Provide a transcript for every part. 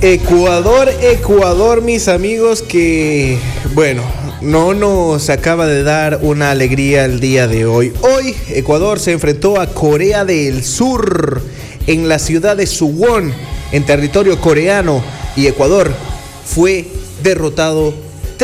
Ecuador, mis amigos, que bueno, no nos acaba de dar una alegría el día de hoy. Hoy Ecuador se enfrentó a Corea del Sur en la ciudad de Suwon, en territorio coreano, y Ecuador fue derrotado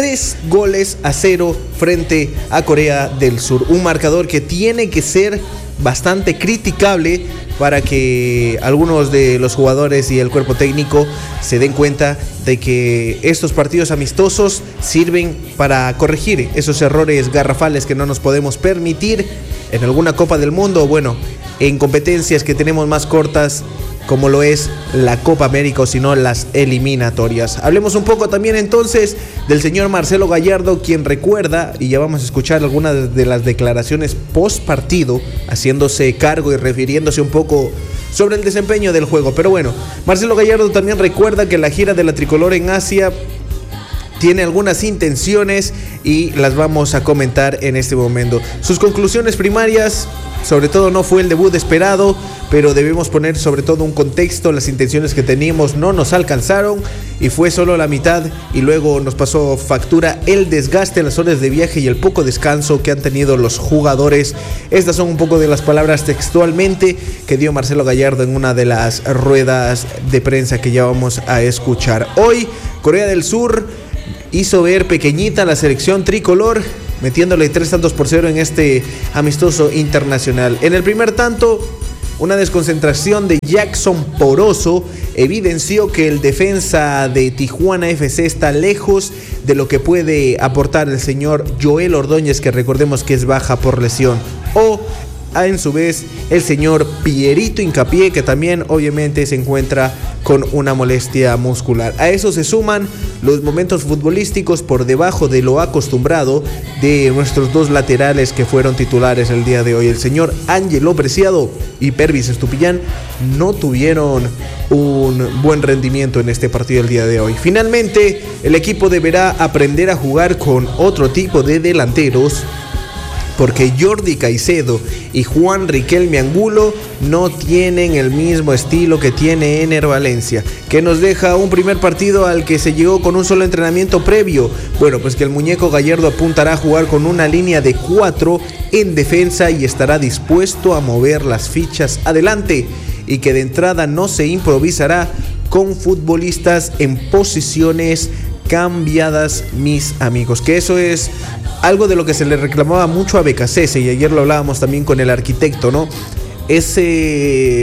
3-0 frente a Corea del Sur. Un marcador que tiene que ser bastante criticable para que algunos de los jugadores y el cuerpo técnico se den cuenta de que estos partidos amistosos sirven para corregir esos errores garrafales que no nos podemos permitir en alguna Copa del Mundo, bueno, en competencias que tenemos más cortas, como lo es la Copa América, o si no, las eliminatorias. Hablemos un poco también entonces del señor Marcelo Gallardo, quien recuerda, y ya vamos a escuchar algunas de las declaraciones post partido, haciéndose cargo y refiriéndose un poco sobre el desempeño del juego. Pero bueno, Marcelo Gallardo también recuerda que la gira de la tricolor en Asia tiene algunas intenciones y las vamos a comentar en este momento. Sus conclusiones primarias: sobre todo no fue el debut esperado, pero debemos poner sobre todo un contexto. Las intenciones que teníamos no nos alcanzaron y fue solo la mitad, y luego nos pasó factura el desgaste, las horas de viaje y el poco descanso que han tenido los jugadores. Estas son un poco de las palabras textualmente que dio Marcelo Gallardo en una de las ruedas de prensa que ya vamos a escuchar. Hoy Corea del Sur hizo ver pequeñita la selección tricolor, metiéndole 3-0 en este amistoso internacional. En el primer tanto, una desconcentración de Jackson Poroso evidenció que el defensa de Tijuana FC está lejos de lo que puede aportar el señor Joel Ordóñez, que recordemos que es baja por lesión, o en su vez el señor Pierito Hincapié, que también obviamente se encuentra con una molestia muscular. A eso se suman los momentos futbolísticos por debajo de lo acostumbrado de nuestros dos laterales que fueron titulares el día de hoy. El señor Ángelo Preciado y Pervis Estupiñán no tuvieron un buen rendimiento en este partido el día de hoy. Finalmente, el equipo deberá aprender a jugar con otro tipo de delanteros, porque Jordi Caicedo y Juan Riquelme Angulo no tienen el mismo estilo que tiene Ener Valencia, que nos deja un primer partido al que se llegó con un solo entrenamiento previo. Bueno, pues que el muñeco Gallardo apuntará a jugar con una línea de 4 en defensa y estará dispuesto a mover las fichas adelante, y que de entrada no se improvisará con futbolistas en posiciones cambiadas, mis amigos, que eso es algo de lo que se le reclamaba mucho a Becasese, y ayer lo hablábamos también con el arquitecto, ¿no? Ese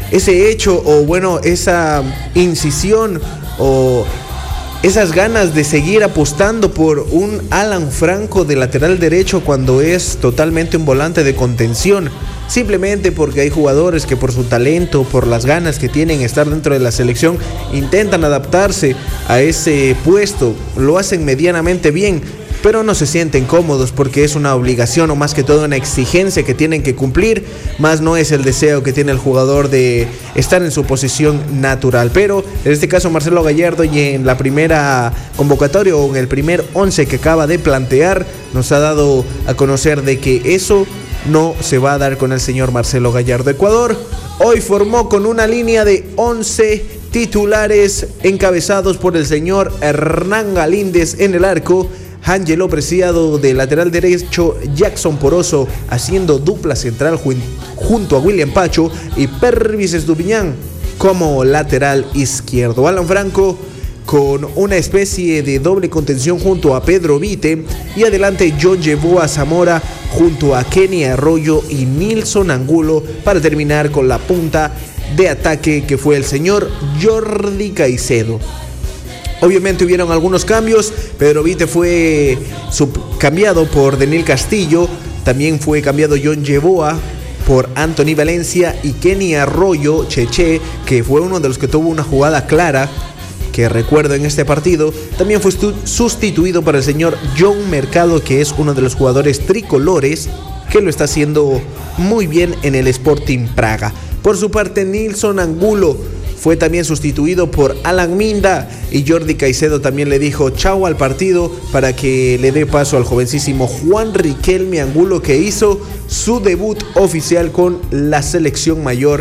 hecho, o bueno, esa incisión o esas ganas de seguir apostando por un Alan Franco de lateral derecho cuando es totalmente un volante de contención, simplemente porque hay jugadores que por su talento, por las ganas que tienen estar dentro de la selección, intentan adaptarse a ese puesto, lo hacen medianamente bien, pero no se sienten cómodos porque es una obligación, o más que todo una exigencia que tienen que cumplir, más no es el deseo que tiene el jugador de estar en su posición natural. Pero en este caso Marcelo Gallardo, y en la primera convocatoria o en el primer 11 que acaba de plantear, nos ha dado a conocer de que eso no se va a dar con el señor Marcelo Gallardo. Ecuador hoy formó con una línea de 11 titulares encabezados por el señor Hernán Galíndez en el arco, Ángelo Preciado de lateral derecho, Jackson Poroso haciendo dupla central junto a William Pacho, y Pervis Estupiñán como lateral izquierdo. Alan Franco con una especie de doble contención junto a Pedro Vite, y adelante John llevó a Zamora junto a Kenny Arroyo y Nilson Angulo para terminar con la punta de ataque, que fue el señor Jordi Caicedo. Obviamente hubieron algunos cambios. Pedro Vite fue cambiado por Daniel Castillo. También fue cambiado John Yeboah por Anthony Valencia, y Kenny Arroyo, Cheche, que fue uno de los que tuvo una jugada clara que recuerdo en este partido, también fue sustituido por el señor John Mercado, que es uno de los jugadores tricolores que lo está haciendo muy bien en el Sporting Praga. Por su parte, Nilson Angulo fue también sustituido por Alan Minda, y Jordi Caicedo también le dijo chao al partido para que le dé paso al jovencísimo Juan Riquelme Angulo, que hizo su debut oficial con la selección mayor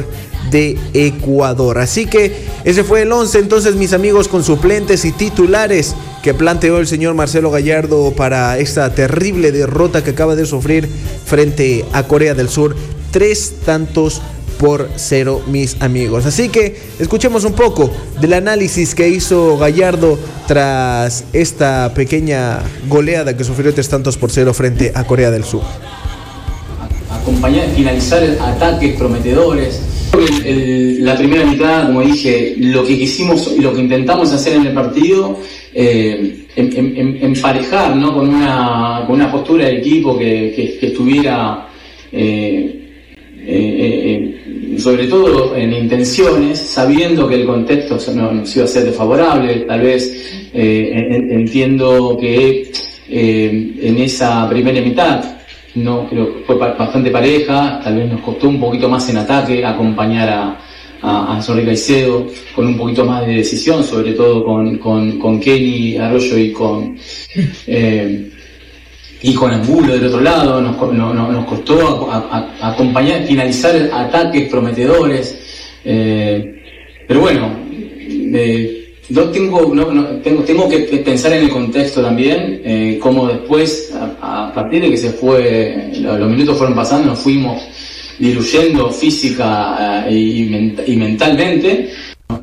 de Ecuador. Así que ese fue el 11, entonces, mis amigos, con suplentes y titulares que planteó el señor Marcelo Gallardo para esta terrible derrota que acaba de sufrir frente a Corea del Sur. 3-0, mis amigos. Así que escuchemos un poco del análisis que hizo Gallardo tras esta pequeña goleada que sufrió 3-0 frente a Corea del Sur. Acompañar, finalizar ataques prometedores. La primera mitad, como dije, lo que quisimos y lo que intentamos hacer en el partido, emparejar, ¿no? con una postura del equipo que estuviera sobre todo en intenciones, sabiendo que el contexto no nos iba a ser desfavorable. Tal vez entiendo que en esa primera mitad no creo que fue bastante pareja, tal vez nos costó un poquito más en ataque acompañar a Henry Caicedo con un poquito más de decisión, sobre todo con Kenny Arroyo y con Angulo del otro lado. Nos costó acompañar, finalizar ataques prometedores, pero bueno, tengo que pensar en el contexto también, cómo después, a partir de que se fue, los minutos fueron pasando, nos fuimos diluyendo física y mentalmente.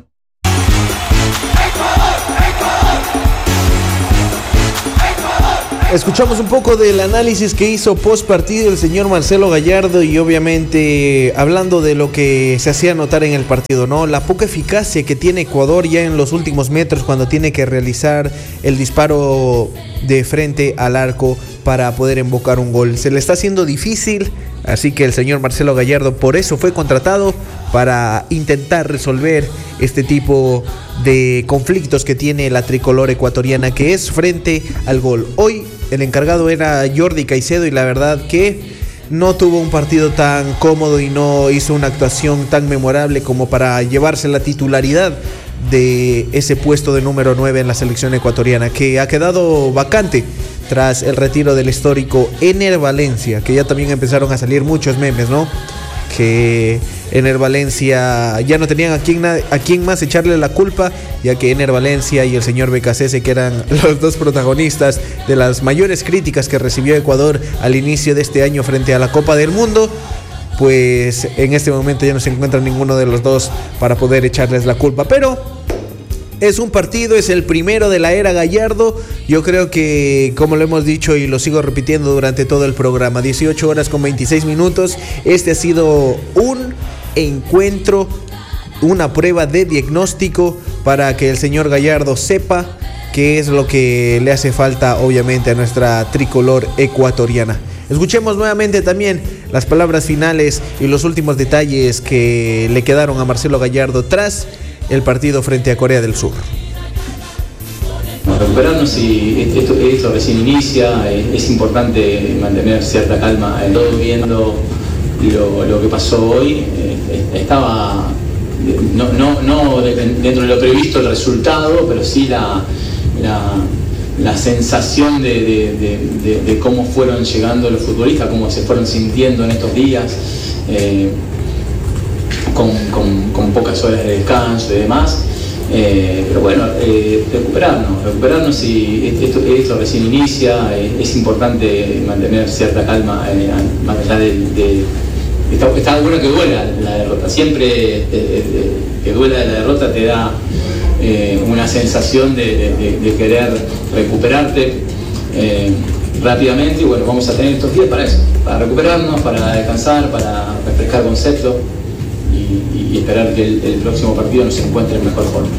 Escuchamos un poco del análisis que hizo post partido el señor Marcelo Gallardo y obviamente hablando de lo que se hacía notar en el partido, ¿no? La poca eficacia que tiene Ecuador ya en los últimos metros cuando tiene que realizar el disparo de frente al arco para poder invocar un gol. Se le está haciendo difícil, así que el señor Marcelo Gallardo por eso fue contratado, para intentar resolver este tipo de conflictos que tiene la tricolor ecuatoriana, que es frente al gol. Hoy el encargado era Jordi Caicedo y la verdad que no tuvo un partido tan cómodo y no hizo una actuación tan memorable como para llevarse la titularidad de ese puesto de número 9 en la selección ecuatoriana, que ha quedado vacante tras el retiro del histórico Ener Valencia, que ya también empezaron a salir muchos memes, ¿no? Que Ener Valencia ya no tenían a quién más echarle la culpa, ya que Ener Valencia y el señor Becasese, que eran los dos protagonistas de las mayores críticas que recibió Ecuador al inicio de este año frente a la Copa del Mundo, pues en este momento ya no se encuentra ninguno de los dos para poder echarles la culpa. Pero es un partido, es el primero de la era Gallardo. Yo creo que, como lo hemos dicho y lo sigo repitiendo durante todo el programa, 18 horas con 26 minutos. Este ha sido un encuentro, una prueba de diagnóstico para que el señor Gallardo sepa qué es lo que le hace falta, obviamente, a nuestra tricolor ecuatoriana. Escuchemos nuevamente también las palabras finales y los últimos detalles que le quedaron a Marcelo Gallardo tras el partido frente a Corea del Sur. Recuperarnos, y esto recién inicia, es importante mantener cierta calma. Todo viendo lo que pasó hoy, estaba no dentro de lo previsto el resultado, pero sí la sensación de cómo fueron llegando los futbolistas, cómo se fueron sintiendo en estos días, con pocas horas de descanso y demás. Pero bueno, recuperarnos, y esto recién inicia, es importante mantener cierta calma, más allá está bueno que duela la derrota. Siempre que duela la derrota te da una sensación de querer recuperarte rápidamente, y bueno, vamos a tener estos días para eso, para recuperarnos, para descansar, para refrescar conceptos y esperar que el próximo partido nos encuentre en mejor forma.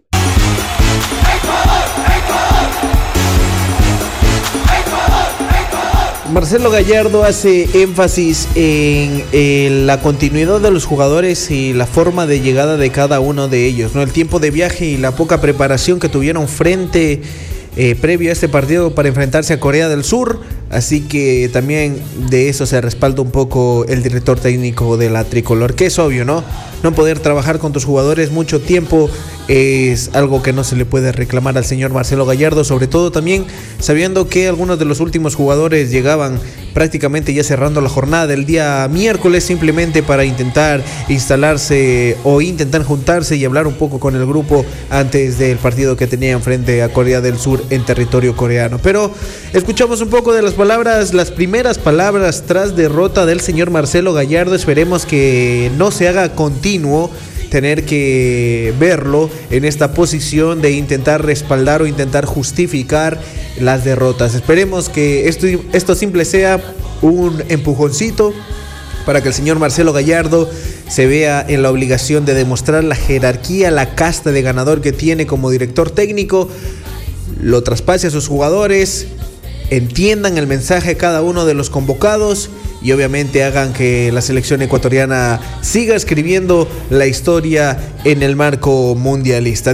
Marcelo Gallardo hace énfasis en la continuidad de los jugadores y la forma de llegada de cada uno de ellos, ¿no? El tiempo de viaje y la poca preparación que tuvieron previo a este partido para enfrentarse a Corea del Sur. Así que también de eso se respalda un poco el director técnico de la tricolor, que es obvio, ¿no? No poder trabajar con tus jugadores mucho tiempo es algo que no se le puede reclamar al señor Marcelo Gallardo, sobre todo también sabiendo que algunos de los últimos jugadores llegaban prácticamente ya cerrando la jornada del día miércoles simplemente para intentar instalarse o intentar juntarse y hablar un poco con el grupo antes del partido que tenían frente a Corea del Sur en territorio coreano. Pero escuchamos un poco de las primeras palabras tras derrota del señor Marcelo Gallardo. Esperemos que no se haga continuo tener que verlo en esta posición de intentar respaldar o intentar justificar las derrotas. Esperemos que esto simple sea un empujoncito para que el señor Marcelo Gallardo se vea en la obligación de demostrar la jerarquía, la casta de ganador que tiene como director técnico, lo traspase a sus jugadores, entiendan el mensaje de cada uno de los convocados y obviamente hagan que la selección ecuatoriana siga escribiendo la historia en el marco mundialista.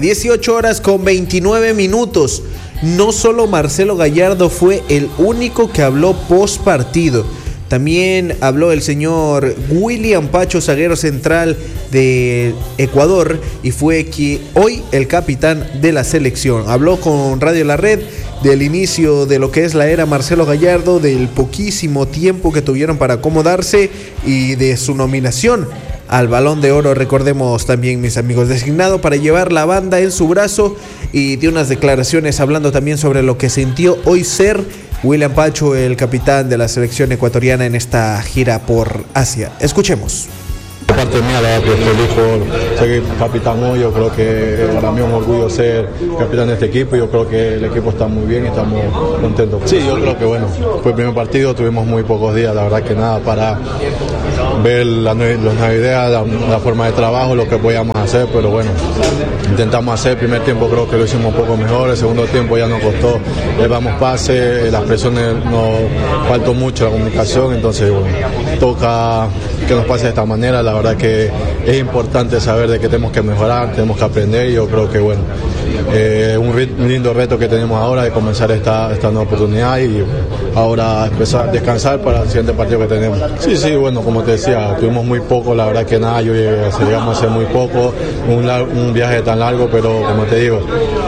18:29. No solo Marcelo Gallardo fue el único que habló post partido. También habló el señor William Pacho, zaguero central de Ecuador, y fue hoy el capitán de la selección. Habló con Radio La Red del inicio de lo que es la era Marcelo Gallardo, del poquísimo tiempo que tuvieron para acomodarse y de su nominación al Balón de Oro, recordemos también, mis amigos, designado para llevar la banda en su brazo, y dio unas declaraciones hablando también sobre lo que sintió hoy ser William Pacho, el capitán de la selección ecuatoriana en esta gira por Asia. Escuchemos. De parte mía, la verdad que feliz por ser capitán hoy. Yo creo que para mí es un orgullo ser capitán de este equipo. Yo creo que el equipo está muy bien y estamos contentos. Sí, yo creo que bueno, fue el primer partido, tuvimos muy pocos días, la verdad que nada, para ver las nuevas ideas, la forma de trabajo, lo que podíamos hacer, pero bueno, intentamos hacer. El primer tiempo creo que lo hicimos un poco mejor, el segundo tiempo ya nos costó, le damos pase, las presiones nos faltó mucho, la comunicación, entonces bueno, toca que nos pase de esta manera. La verdad que es importante saber de que tenemos que mejorar, tenemos que aprender, y yo creo que bueno, un lindo reto que tenemos ahora de comenzar esta nueva oportunidad y ahora empezar a descansar para el siguiente partido que tenemos. Sí, bueno, como te decía, tuvimos muy poco, la verdad que nada, llegamos a hacer muy poco, un viaje tan largo, pero como te digo,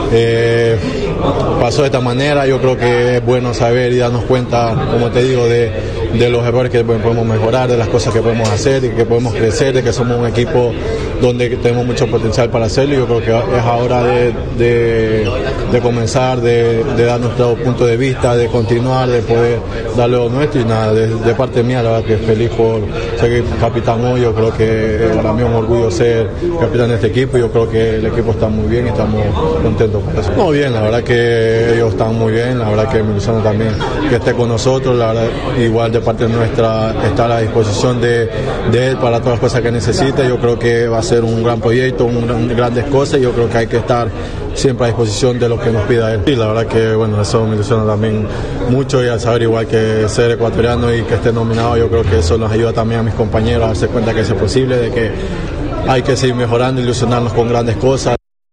pasó de esta manera. Yo creo que es bueno saber y darnos cuenta, como te digo, de los errores que podemos mejorar, de las cosas que podemos hacer y que podemos crecer, de que somos un equipo donde tenemos mucho potencial para hacerlo. Yo creo que es ahora de comenzar, de dar nuestro punto de vista, de continuar, de poder darle lo nuestro, y nada, de parte mía, la verdad que feliz por ser capitán hoy. Yo creo que para mí es un orgullo ser capitán de este equipo. Yo creo que el equipo está muy bien y estamos contentos por eso. No, bien, la verdad que ellos están muy bien, la verdad que me ilusiona también que esté con nosotros, la verdad, igual de parte nuestra está a la disposición de él para todas las cosas que necesite. Yo creo que va a ser un gran proyecto, grandes cosas, y yo creo que hay que estar siempre a disposición de lo que nos pida él. Y la verdad que bueno, eso me ilusiona también mucho, y al saber igual que ser ecuatoriano y que esté nominado, yo creo que eso nos ayuda también a mis compañeros a darse cuenta que eso es posible, de que hay que seguir mejorando, ilusionarnos con grandes cosas.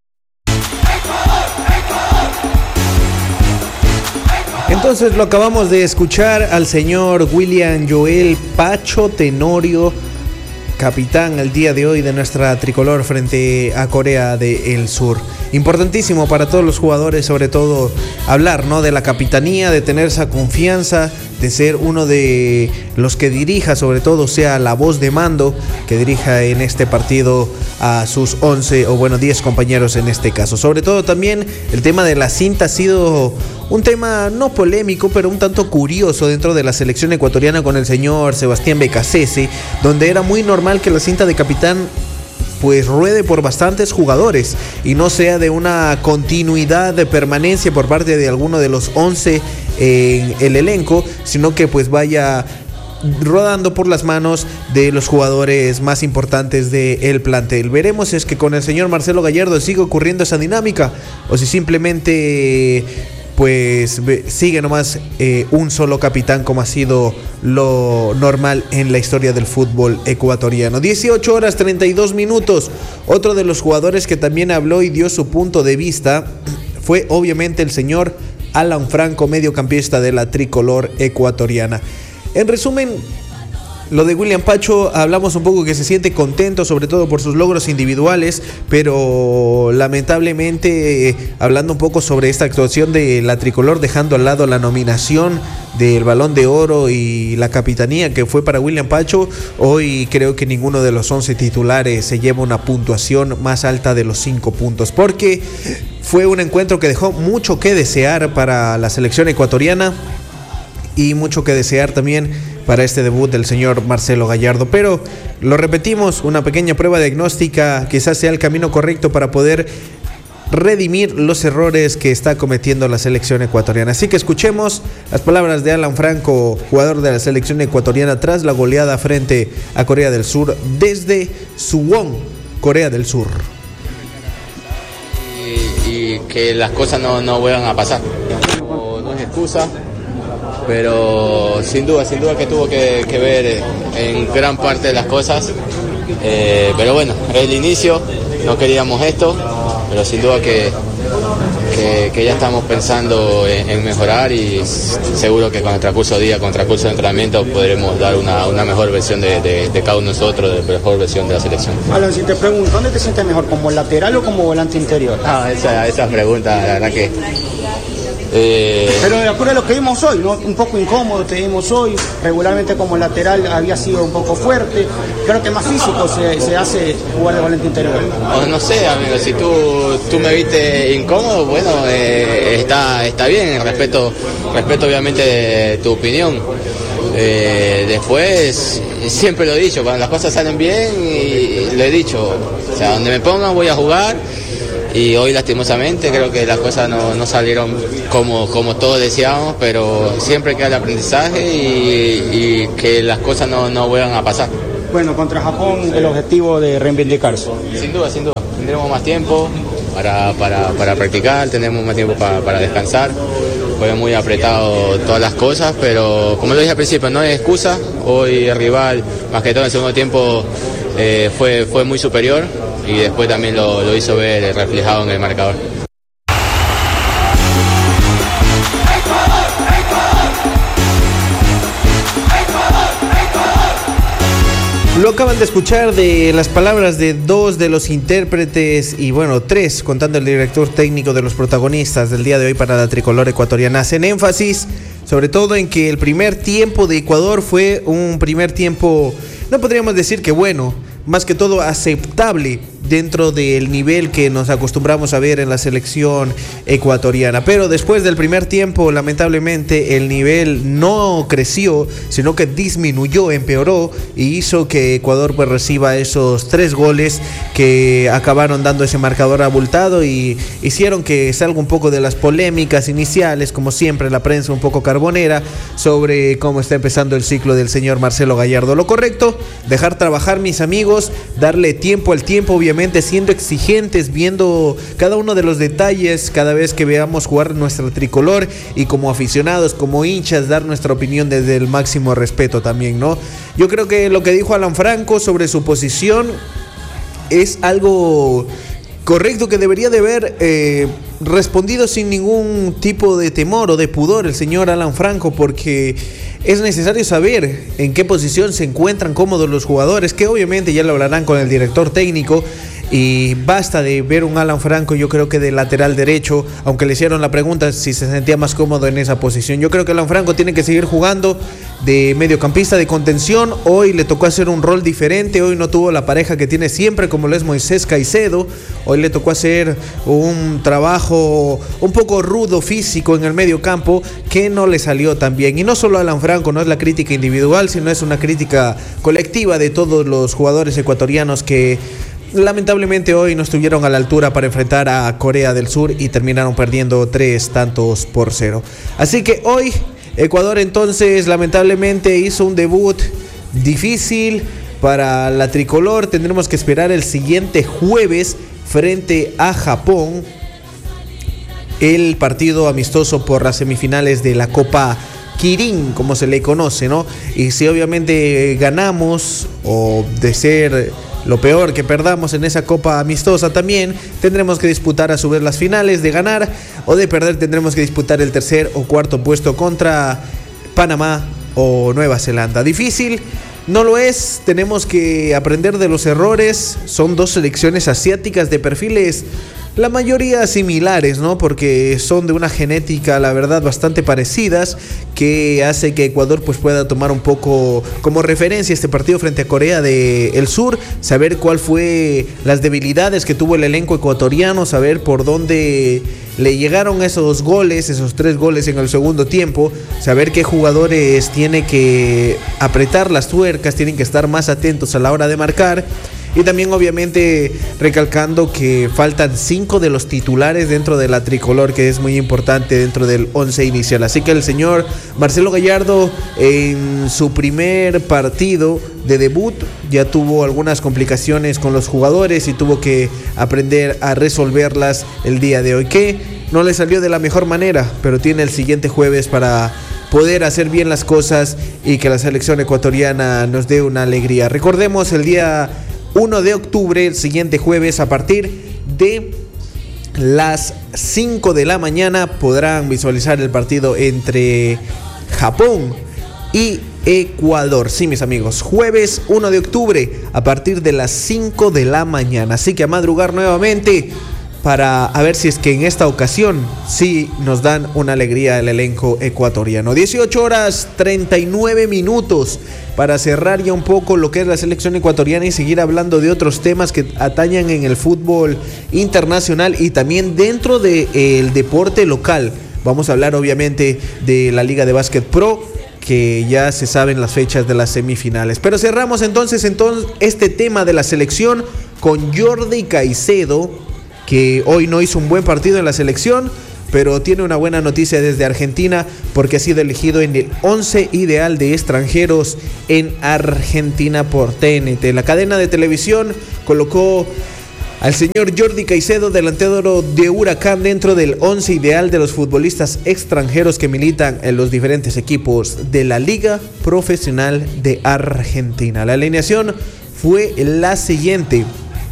Entonces lo acabamos de escuchar al señor William Joel Pacho Tenorio, capitán el día de hoy de nuestra tricolor frente a Corea del Sur. Importantísimo para todos los jugadores, sobre todo hablar, ¿no?, de la capitanía, de tener esa confianza, de ser uno de los que dirija, sobre todo sea la voz de mando, que dirija en este partido a sus 11 o bueno 10 compañeros en este caso. Sobre todo también el tema de la cinta ha sido un tema no polémico, pero un tanto curioso dentro de la selección ecuatoriana con el señor Sebastián Becasese, donde era muy normal que la cinta de capitán pues ruede por bastantes jugadores y no sea de una continuidad de permanencia por parte de alguno de los 11 en el elenco, sino que pues vaya rodando por las manos de los jugadores más importantes del plantel. Veremos si es que con el señor Marcelo Gallardo sigue ocurriendo esa dinámica o si simplemente pues sigue nomás un solo capitán, como ha sido lo normal en la historia del fútbol ecuatoriano. 18:32. Otro de los jugadores que también habló y dio su punto de vista fue obviamente el señor Alan Franco, mediocampista de la tricolor ecuatoriana. En resumen, Lo de William Pacho, hablamos un poco que se siente contento, sobre todo por sus logros individuales, pero lamentablemente, hablando un poco sobre esta actuación de la tricolor, dejando al lado la nominación del Balón de Oro y la capitanía que fue para William Pacho, hoy creo que ninguno de los 11 titulares se lleva una puntuación más alta de los 5 puntos, porque fue un encuentro que dejó mucho que desear para la selección ecuatoriana y mucho que desear también para este debut del señor Marcelo Gallardo. Pero lo repetimos, una pequeña prueba diagnóstica quizás sea el camino correcto para poder redimir los errores que está cometiendo la selección ecuatoriana. Así que escuchemos las palabras de Alan Franco, jugador de la selección ecuatoriana, tras la goleada frente a Corea del Sur desde Suwon, Corea del Sur. Y que las cosas no vuelvan a pasar. No es excusa, pero sin duda que tuvo que ver en gran parte de las cosas, pero bueno, el inicio, no queríamos esto, pero sin duda que ya estamos pensando en mejorar y seguro que con el transcurso de día, con el transcurso de entrenamiento podremos dar una mejor versión de cada uno de nosotros, de mejor versión de la selección. Alan, si te pregunto, ¿dónde te sientes mejor, como lateral o como volante interior? Esa pregunta, la verdad que... Pero de acuerdo a lo que vimos hoy, ¿no? Un poco incómodo te vimos hoy, regularmente como lateral había sido un poco fuerte, creo que más físico se hace jugar de volante interior. No sé, amigo, si tú me viste incómodo, bueno, está bien, respeto obviamente tu opinión. Después, siempre lo he dicho, cuando las cosas salen bien, y lo he dicho, o sea, donde me pongan voy a jugar. Y hoy lastimosamente creo que las cosas no salieron como todos deseábamos, pero siempre queda el aprendizaje y que las cosas no vuelvan a pasar. Bueno, contra Japón el objetivo de reivindicarse. Sin duda, tendremos más tiempo para practicar, tendremos más tiempo para descansar. Fue muy apretado todas las cosas, pero como lo dije al principio, no es excusa. Hoy el rival, más que todo en el segundo tiempo, fue muy superior y después también lo hizo ver reflejado en el marcador. Lo acaban de escuchar de las palabras de dos de los intérpretes y bueno, tres, contando el director técnico de los protagonistas del día de hoy para la tricolor ecuatoriana. Hacen énfasis sobre todo en que el primer tiempo de Ecuador fue un primer tiempo, no podríamos decir que bueno, más que todo aceptable dentro del nivel que nos acostumbramos a ver en la selección ecuatoriana. Pero después del primer tiempo, lamentablemente, el nivel no creció, sino que disminuyó, empeoró y hizo que Ecuador pues reciba esos 3 goles que acabaron dando ese marcador abultado y hicieron que salga un poco de las polémicas iniciales, como siempre la prensa un poco carbonera, sobre cómo está empezando el ciclo del señor Marcelo Gallardo. Lo correcto, dejar trabajar, mis amigos, darle tiempo al tiempo, obviamente siendo exigentes, viendo cada uno de los detalles cada vez que veamos jugar nuestra tricolor y como aficionados, como hinchas, dar nuestra opinión desde el máximo respeto también, ¿no? Yo creo que lo que dijo Alan Franco sobre su posición es algo correcto que debería de haber respondido sin ningún tipo de temor o de pudor el señor Alan Franco, porque es necesario saber en qué posición se encuentran cómodos los jugadores, que obviamente ya lo hablarán con el director técnico. Y basta de ver un Alan Franco, yo creo que de lateral derecho, aunque le hicieron la pregunta si se sentía más cómodo en esa posición. Yo creo que Alan Franco tiene que seguir jugando de mediocampista de contención. Hoy le tocó hacer un rol diferente, hoy no tuvo la pareja que tiene siempre como lo es Moisés Caicedo. Hoy le tocó hacer un trabajo un poco rudo físico en el mediocampo que no le salió tan bien. Y no solo Alan Franco, no es la crítica individual, sino es una crítica colectiva de todos los jugadores ecuatorianos que lamentablemente hoy no estuvieron a la altura para enfrentar a Corea del Sur y terminaron perdiendo 3-0. Así que hoy Ecuador entonces lamentablemente hizo un debut difícil para la tricolor. Tendremos que esperar el siguiente jueves frente a Japón el partido amistoso por las semifinales de la Copa Kirin, como se le conoce, ¿no? Y si obviamente ganamos, o de ser lo peor que perdamos en esa copa amistosa, también tendremos que disputar a su vez las finales. De ganar o de perder tendremos que disputar el tercer o cuarto puesto contra Panamá o Nueva Zelanda. Difícil, No lo es, tenemos que aprender de los errores. Son dos selecciones asiáticas de perfiles, la mayoría similares, ¿no? Porque son de una genética, la verdad, bastante parecidas, que hace que Ecuador pues pueda tomar un poco como referencia este partido frente a Corea del Sur, saber cuál fue las debilidades que tuvo el elenco ecuatoriano, saber por dónde le llegaron esos goles, esos 3 goles en el segundo tiempo, saber qué jugadores tiene que apretar las tuercas, tienen que estar más atentos a la hora de marcar. Y también obviamente recalcando que faltan 5 de los titulares dentro de la tricolor, que es muy importante dentro del 11 inicial. Así que el señor Marcelo Gallardo en su primer partido de debut ya tuvo algunas complicaciones con los jugadores y tuvo que aprender a resolverlas el día de hoy, que no le salió de la mejor manera, pero tiene el siguiente jueves para poder hacer bien las cosas y que la selección ecuatoriana nos dé una alegría. Recordemos el día 1 de octubre, el siguiente jueves, a partir de las 5 de la mañana, podrán visualizar el partido entre Japón y Ecuador. Sí, mis amigos, jueves 1 de octubre, a partir de las 5 de la mañana. Así que a madrugar nuevamente para a ver si es que en esta ocasión sí nos dan una alegría el elenco ecuatoriano. 18 horas 39 minutos para cerrar ya un poco lo que es la selección ecuatoriana y seguir hablando de otros temas que atañan en el fútbol internacional y también dentro del deporte local. Vamos a hablar obviamente de la Liga de Básquet Pro, que ya se saben las fechas de las semifinales. Pero cerramos entonces este tema de la selección con Jordi Caicedo, que hoy no hizo un buen partido en la selección, pero tiene una buena noticia desde Argentina porque ha sido elegido en el 11 ideal de extranjeros en Argentina por TNT. La cadena de televisión colocó al señor Jordi Caicedo, delantero de Huracán, dentro del 11 ideal de los futbolistas extranjeros que militan en los diferentes equipos de la Liga Profesional de Argentina. La alineación fue la siguiente: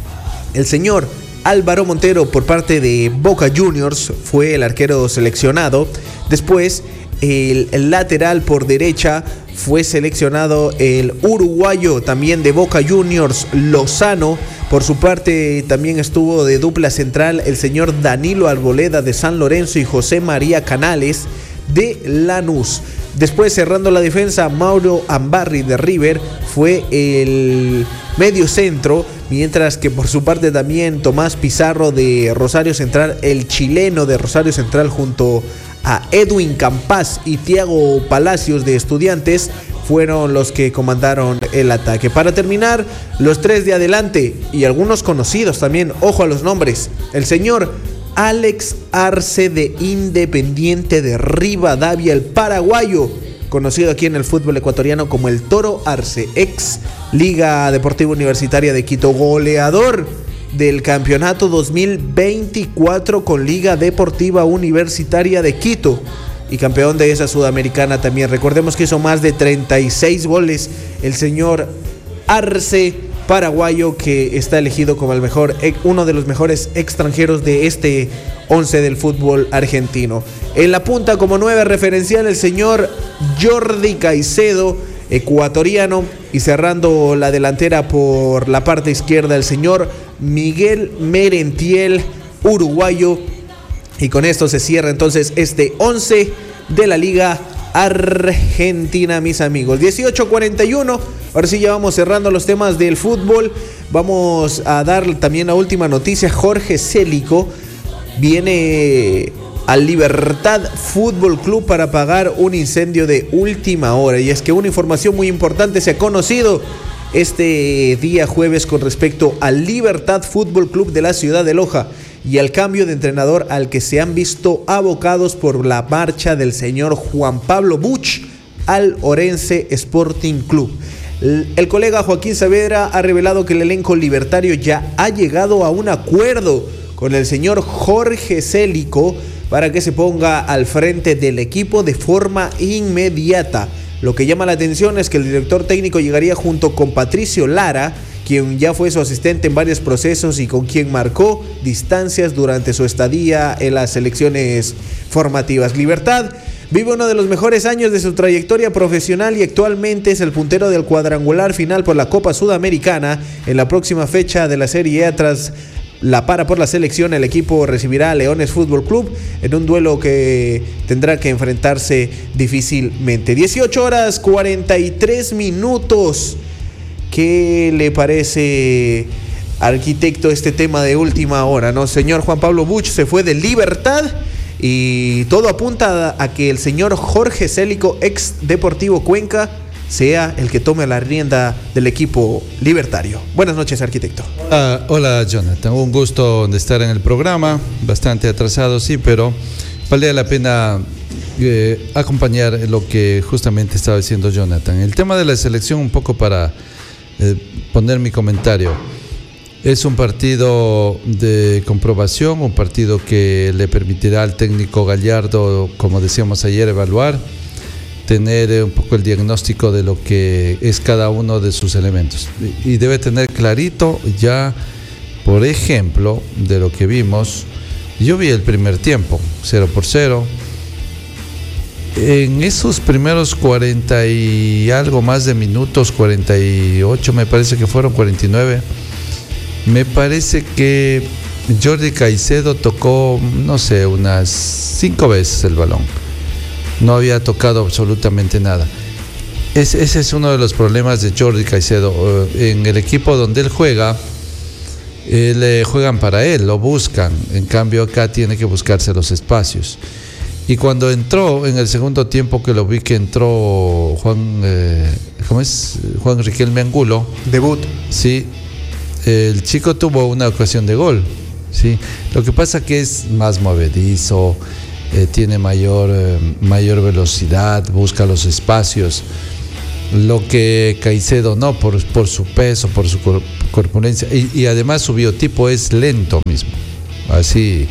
el señor Álvaro Montero, por parte de Boca Juniors, fue el arquero seleccionado. Después, el lateral por derecha fue seleccionado el uruguayo también de Boca Juniors, Lozano. Por su parte también estuvo de dupla central el señor Danilo Arboleda de San Lorenzo y José María Canales de Lanús. Después, cerrando la defensa, Mauro Ambarri de River fue el medio centro, mientras que por su parte también Tomás Pizarro de Rosario Central, el chileno de Rosario Central, junto a Edwin Campás y Thiago Palacios de Estudiantes, fueron los que comandaron el ataque. Para terminar, los 3 de adelante y algunos conocidos también, ojo a los nombres: el señor Alex Arce de Independiente de Rivadavia, el paraguayo, conocido aquí en el fútbol ecuatoriano como el Toro Arce, ex Liga Deportiva Universitaria de Quito, goleador del campeonato 2024 con Liga Deportiva Universitaria de Quito y campeón de esa sudamericana también. Recordemos que hizo más de 36 goles el señor Arce, paraguayo, que está elegido como uno de los mejores extranjeros de este 11 del fútbol argentino. En la punta, como 9 referencial, el señor Jordi Caicedo, ecuatoriano, y cerrando la delantera por la parte izquierda, el señor Miguel Merentiel, uruguayo. Y con esto se cierra entonces este 11 de la Liga Argentina, mis amigos. 18:41. Ahora sí, ya vamos cerrando los temas del fútbol. Vamos a dar también la última noticia. Jorge Célico viene al Libertad Fútbol Club para apagar un incendio de última hora. Y es que una información muy importante se ha conocido este día jueves con respecto al Libertad Fútbol Club de la ciudad de Loja y al cambio de entrenador al que se han visto abocados por la marcha del señor Juan Pablo Buch al Orense Sporting Club. El colega Joaquín Saavedra ha revelado que el elenco libertario ya ha llegado a un acuerdo con el señor Jorge Célico para que se ponga al frente del equipo de forma inmediata. Lo que llama la atención es que el director técnico llegaría junto con Patricio Lara, quien ya fue su asistente en varios procesos y con quien marcó distancias durante su estadía en las selecciones formativas. Libertad Vive uno de los mejores años de su trayectoria profesional y actualmente es el puntero del cuadrangular final por la Copa Sudamericana. En la próxima fecha de la Serie A, tras la para por la selección, el equipo recibirá a Leones Fútbol Club en un duelo que tendrá que enfrentarse difícilmente. 18:43. ¿Qué le parece, arquitecto, este tema de última hora, no? Señor Juan Pablo Buch se fue de Libertad y todo apunta a que el señor Jorge Célico, ex Deportivo Cuenca, sea el que tome la rienda del equipo libertario. Buenas noches, arquitecto. Hola, Jonathan, un gusto de estar en el programa, bastante atrasado, sí, pero valía la pena acompañar lo que justamente estaba diciendo Jonathan. El tema de la selección, un poco para poner mi comentario. Es un partido de comprobación, un partido que le permitirá al técnico Gallardo, como decíamos ayer, evaluar, tener un poco el diagnóstico de lo que es cada uno de sus elementos. Y debe tener clarito ya, por ejemplo, de lo que vimos. Yo vi el primer tiempo, 0-0. En esos primeros 40 y algo más de minutos, 48 me parece que fueron, 49, me parece que Jordi Caicedo tocó, no sé, unas 5 veces el balón. No había tocado absolutamente nada. Ese es uno de los problemas de Jordi Caicedo. En el equipo donde él juegan para él, lo buscan. En cambio acá tiene que buscarse los espacios. Y cuando entró en el segundo tiempo, que lo vi que entró Juan Riquelme Angulo. Debut. Sí, el chico tuvo una ocasión de gol. Sí, lo que pasa que es más movedizo, tiene mayor velocidad, busca los espacios. Lo que Caicedo no, por su peso, por su corpulencia y además su biotipo es lento mismo. Así.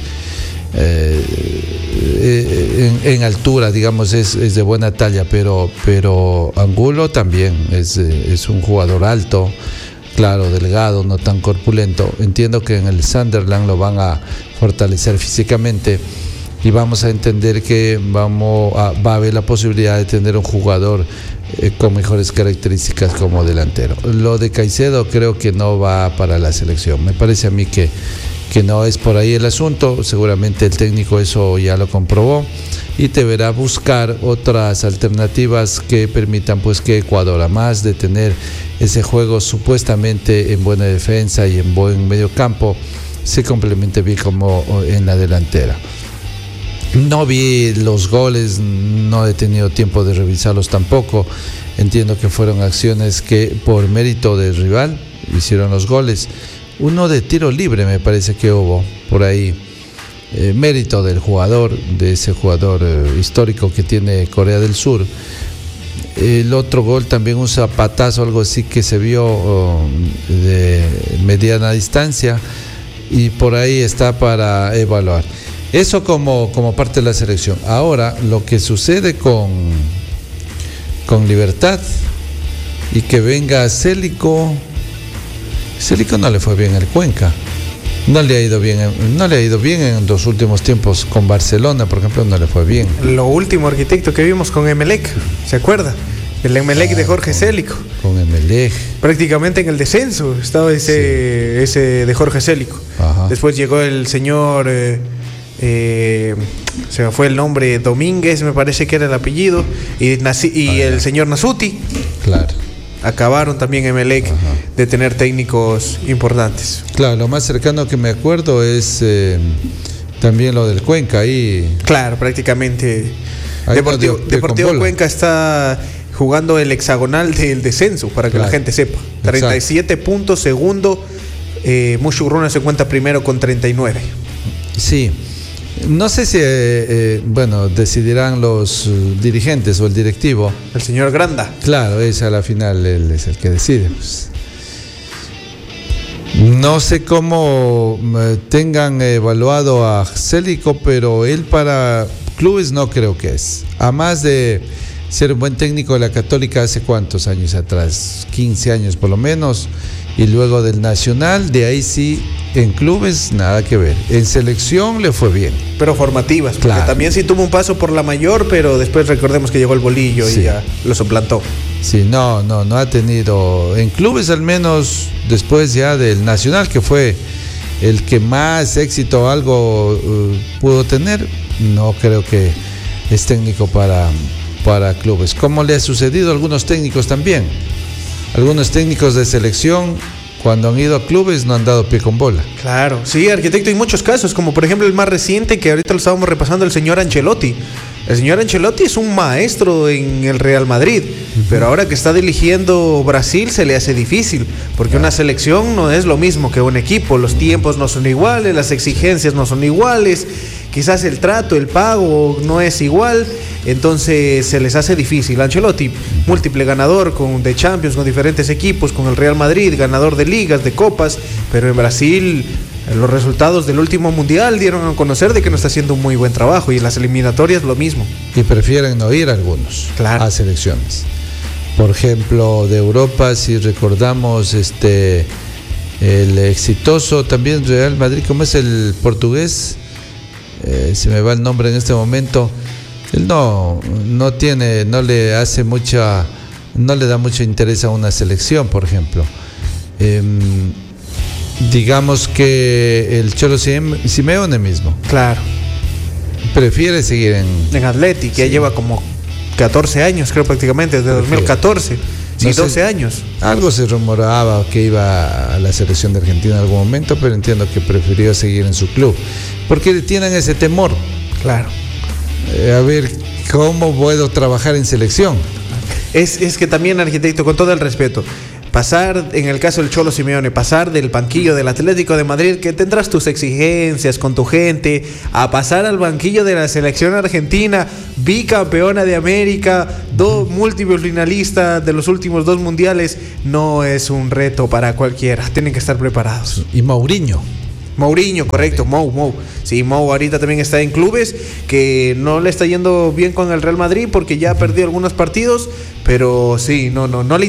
En altura, digamos, es de buena talla, pero Angulo también es un jugador alto, claro, delgado, no tan corpulento. Entiendo que en el Sunderland lo van a fortalecer físicamente y vamos a entender que va a haber la posibilidad de tener un jugador con mejores características como delantero. Lo de Caicedo creo que no va para la selección. Me parece a mí que no es por ahí el asunto. Seguramente el técnico eso ya lo comprobó y deberá buscar otras alternativas que permitan pues que Ecuador, además de tener ese juego supuestamente en buena defensa y en buen medio campo, se complemente bien como en la delantera. No vi los goles, no he tenido tiempo de revisarlos tampoco. Entiendo que fueron acciones que por mérito del rival hicieron los goles. Uno de tiro libre me parece que hubo por ahí, mérito del jugador, de ese jugador histórico que tiene Corea del Sur. El otro gol también un zapatazo, algo así que se vio de mediana distancia y por ahí está para evaluar. Eso como parte de la selección. Ahora, lo que sucede con Libertad y que venga Célico no le fue bien el Cuenca. No le ha ido bien en los últimos tiempos con Barcelona, por ejemplo, no le fue bien. Lo último, arquitecto, que vimos con Emelec, ¿se acuerda? El Emelec de Jorge Célico. Con Emelec. Prácticamente en el descenso estaba ese de Jorge Célico. Ajá. Después llegó el señor, se me fue el nombre, Domínguez, me parece que era el apellido, y el señor Nasuti. Claro. Acabaron también Emelec de tener técnicos importantes. Claro, lo más cercano que me acuerdo es también lo del Cuenca ahí. Claro, prácticamente. Deportivo Cuenca está jugando el hexagonal del descenso, para que la gente sepa. 37 puntos, segundo. Mushurruna se cuenta primero con 39. Sí. No sé si, decidirán los dirigentes o el directivo. El señor Granda. Claro, a la final él es el que decide. Pues. No sé cómo tengan evaluado a Célico, pero él para clubes no creo que es. Además de ser un buen técnico de la Católica hace cuántos años atrás, 15 años por lo menos, y luego del Nacional, de ahí sí, en clubes nada que ver. En selección le fue bien. Pero formativas, porque Claro. también sí tuvo un paso por la mayor, pero después recordemos que llegó el bolillo Sí. y ya lo suplantó. Sí, no ha tenido, en clubes al menos después ya del Nacional, que fue el que más éxito algo pudo tener, no creo que es técnico para clubes. Como le ha sucedido a algunos técnicos también. Algunos técnicos de selección, cuando han ido a clubes, no han dado pie con bola. Claro, sí, arquitecto, hay muchos casos, como por ejemplo el más reciente que ahorita lo estábamos repasando, el señor Ancelotti. El señor Ancelotti es un maestro en el Real Madrid, pero ahora que está dirigiendo Brasil se le hace difícil, porque una selección no es lo mismo que un equipo, los tiempos no son iguales, las exigencias no son iguales, quizás el trato, el pago no es igual, entonces se les hace difícil. Ancelotti, múltiple ganador de Champions con diferentes equipos, con el Real Madrid, ganador de ligas, de copas, pero en Brasil los resultados del último mundial dieron a conocer de que no está haciendo un muy buen trabajo, y en las eliminatorias lo mismo. Y prefieren no ir algunos Claro. a selecciones. Por ejemplo, de Europa, si recordamos el exitoso también Real Madrid, ¿cómo es el portugués? Se me va el nombre en este momento. Él no le da mucho interés a una selección, por ejemplo. Digamos que el Cholo Simeone mismo Claro, prefiere seguir en Atleti, que ya lleva como 14 años, creo, prácticamente, desde 2014. Sí, No sé, 12 años. Algo se rumoraba que iba a la selección de Argentina en algún momento, pero entiendo que prefirió seguir en su club, porque tienen ese temor. Claro. A ver, ¿cómo puedo trabajar en selección? Es que también, arquitecto, con todo el respeto, pasar, en el caso del Cholo Simeone, pasar del banquillo del Atlético de Madrid, que tendrás tus exigencias con tu gente, a pasar al banquillo de la selección argentina, bicampeona de América, múltiples finalistas de los últimos 2 mundiales, no es un reto para cualquiera, tienen que estar preparados. Y Mourinho. Mourinho, correcto, Mou. Sí, Mou ahorita también está en clubes, que no le está yendo bien con el Real Madrid porque ya ha perdido algunos partidos, pero sí, no le